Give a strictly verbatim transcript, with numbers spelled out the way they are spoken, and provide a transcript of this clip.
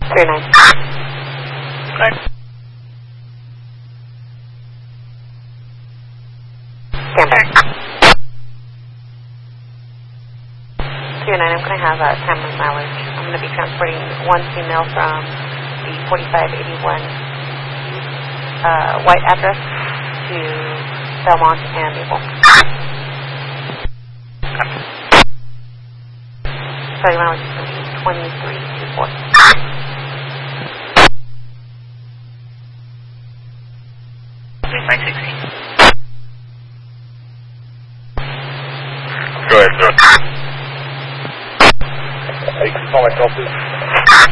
three nine. Right. Standby. three nine, I'm going to have a timely mileage. I'm going to be transporting one female from the forty-five eighty-one uh, White address to Belmont and Maple. Sorry, mileage is going to be twenty-three twenty-four. twenty-five sixty. Go ahead, sir. Hey, can you call myself, please?